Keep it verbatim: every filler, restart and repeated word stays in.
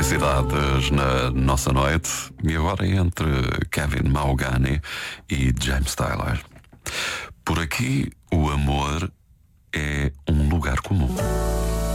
Felicidades na nossa noite. E agora entre Kevin Mahogany e James Tyler. Por aqui, o amor é um lugar comum.